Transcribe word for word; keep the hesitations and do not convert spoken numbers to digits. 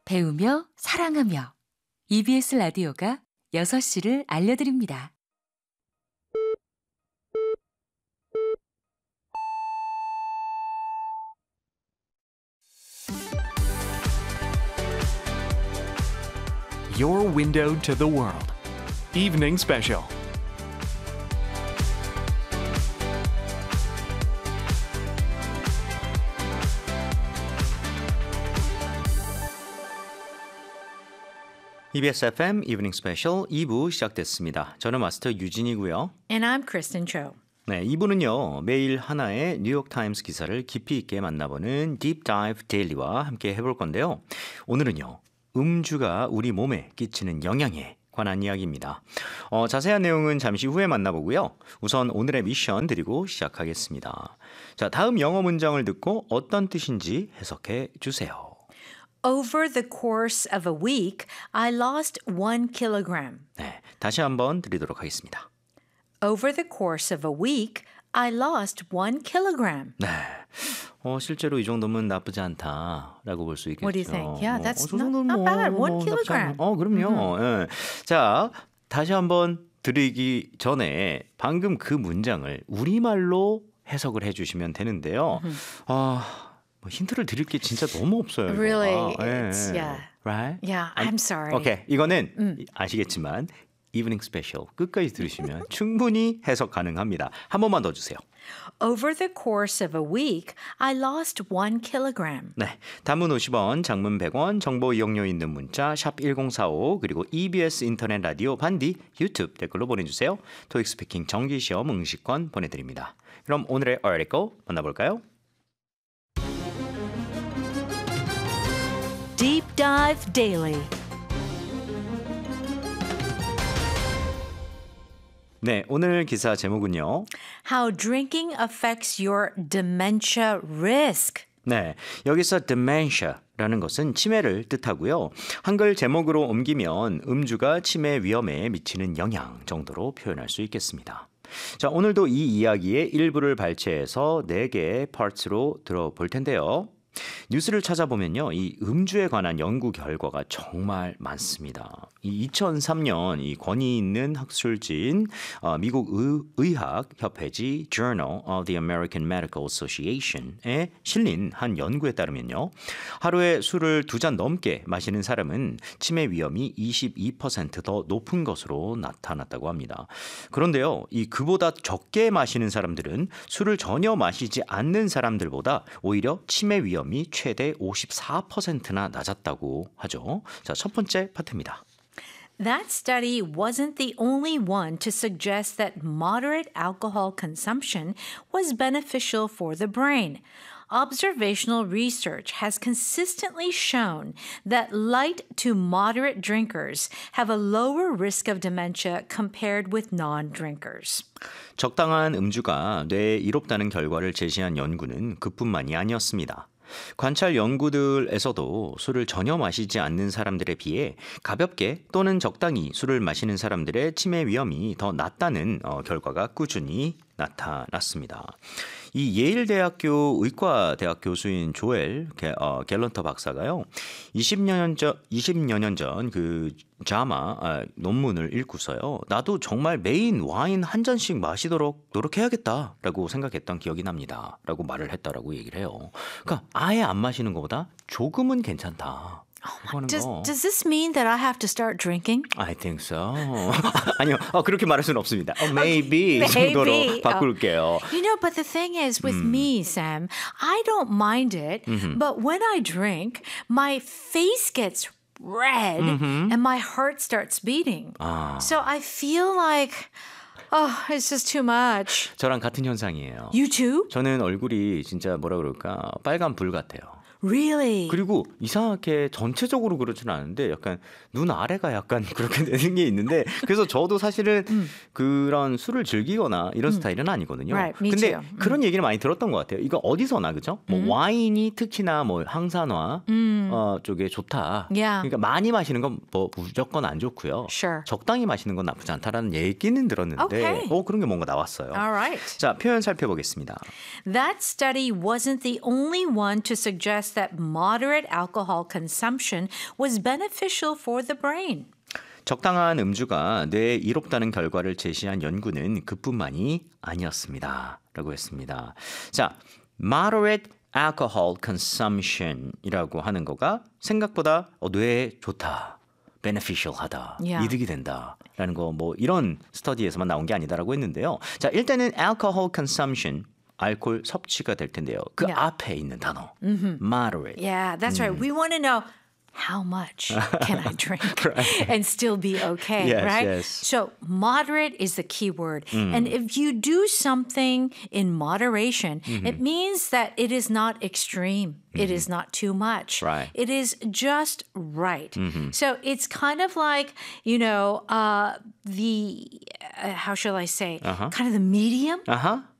배우며 사랑하며 이비에스 라디오가 여섯 시를 알려드립니다. Your window to the world. Evening special. 이비에스 에프엠 이브닝 스페셜 이 부 시작됐습니다. 저는 마스터 유진이고요. And I'm Kristen Cho. 네, 이 부는요. 매일 하나의 뉴욕타임스 기사를 깊이 있게 만나보는 Deep Dive Daily와 함께 해볼 건데요. 오늘은요. 음주가 우리 몸에 끼치는 영향에 관한 이야기입니다. 어, 자세한 내용은 잠시 후에 만나보고요. 우선 오늘의 미션 드리고 시작하겠습니다. 자, 다음 영어 문장을 듣고 어떤 뜻인지 해석해 주세요. Over the course of a week, I lost one kilogram. 네, 다시 한번 드리도록 하겠습니다. Over the course of a week, I lost one kilogram. 네, 어, 실제로 이 정도면 나쁘지 않다라고 볼 수 있겠죠. What do you think? Yeah, that's 어, 저 not, 정도는 not 뭐, bad. One 뭐 kilogram. 나쁘지 않- 어, 그럼요. 예. 자, 다시 한번 드리기 전에 방금 그 문장을 우리말로 해석을 해주시면 되는데요. 아, 뭐 힌트를 드릴 게 진짜 너무 없어요. 이거. Really, 아, 예, it's- 예. yeah. Right? Yeah, I'm sorry. 오케이, 이거는 아시겠지만 이브닝 스페셜 끝까지 들으시면 충분히 해석 가능합니다. 한 번만 더 주세요. Over the course of a week, I lost one kilogram. 네, 단문 오십 원, 장문 백 원, 정보 이용료 있는 문자 샵 일공사오 그리고 이비에스 인터넷 라디오 반디 유튜브 댓글로 보내주세요. 토익 스피킹 정기시험 응시권 보내드립니다. 그럼 오늘의 article 만나볼까요? Deep Dive Daily. 네, 오늘 기사 제목은요. How drinking affects your dementia risk. 네, 여기서 dementia라는 것은 치매를 뜻하고요. 한글 제목으로 옮기면 음주가 치매 위험에 미치는 영향 정도로 표현할 수 있겠습니다. 자, 오늘도 이 이야기의 일부를 발췌해서 네 개의 파트로 들어볼 텐데요. 뉴스를 찾아보면요, 이 음주에 관한 연구 결과가 정말 많습니다. 이 이천삼 년 이 권위 있는 학술지인 어, 미국 의, 의학 협회지 Journal of the American Medical Association에 실린 한 연구에 따르면요, 하루에 술을 두 잔 넘게 마시는 사람은 치매 위험이 이십이 퍼센트 더 높은 것으로 나타났다고 합니다. 그런데요, 이 그보다 적게 마시는 사람들은 술을 전혀 마시지 않는 사람들보다 오히려 치매 위험이 최대 오십사 퍼센트나 낮았다고 하죠. 자, 첫 번째 파트입니다. That study wasn't the only one to suggest that moderate alcohol consumption was beneficial for the brain. Observational research has consistently shown that light to moderate drinkers have a lower risk of dementia compared with non-drinkers. 적당한 음주가 뇌에 이롭다는 결과를 제시한 연구는 그뿐만이 아니었습니다. 관찰 연구들에서도 술을 전혀 마시지 않는 사람들에 비해 가볍게 또는 적당히 술을 마시는 사람들의 치매 위험이 더 낮다는 어, 결과가 꾸준히 나타났습니다. 이 예일대학교 의과대학 교수인 조엘 게, 어, 갤런터 박사가요, 이십여 년 전, 이십여 년 전 그 자마 아, 논문을 읽고서요, 나도 정말 매일 와인 한 잔씩 마시도록 노력해야겠다라고 생각했던 기억이 납니다. 라고 말을 했다라고 얘기를 해요. 그러니까 아예 안 마시는 것보다 조금은 괜찮다. 하는 Does, 거. does this mean that I have to start drinking? I think so. 아니요, 어, 그렇게 말할 수는 없습니다. 어, maybe Okay, 정도로 maybe. 바꿀게요. You know, but the thing is with me, Sam, I don't mind it, but when I drink, my face gets red and my heart starts beating. So I feel like, oh, it's just too much. 저랑 같은 현상이에요. You too? 저는 얼굴이 진짜 뭐라 그럴까, 빨간 불 같아요. Really? 그리고 이상하게 전체적으로 그렇지는 않은데 약간 눈 아래가 약간 그렇게 되는 게 있는데, 그래서 저도 사실은 음. 그런 술을 즐기거나 이런 음. 스타일은 아니거든요. Right, me 근데 too. 그런 음. 얘기를 많이 들었던 것 같아요. 이거 어디서나 그죠? 뭐 음. 와인이 특히나 뭐 항산화, 음. 어, 쪽에 좋다. Yeah. 그러니까 많이 마시는 건 뭐 무조건 안 좋고요. Sure. 적당히 마시는 건 나쁘지 않다라는 얘기는 들었는데 Okay. 어, 그런 게 뭔가 나왔어요. All right. 자, 표현 살펴보겠습니다. That study wasn't the only one to suggest that moderate alcohol consumption was beneficial for the brain. 적당한 음주가 뇌에 이롭다는 결과를 제시한 연구는 그뿐만이 아니었습니다. 라고 했습니다. 자, moderate alcohol consumption이라고 하는 거가 생각보다 어, 뇌에 좋다, beneficial하다, Yeah. 이득이 된다. 라는 거 뭐 이런 스터디에서만 나온 게 아니다라고 했는데요. 자, 일단은 alcohol consumption, 알코올 섭취가 될 텐데요. 그 Yeah. 앞에 있는 단어, moderate. Yeah, that's right. We want to know how much can I drink and still be okay, Yes, right? yes. So moderate is the key word. And if you do something in moderation, it means that it is not extreme. It is not too much. Right. It is just right. So it's kind of like, you know, uh, the, uh, how shall I say, kind of the medium. 아하.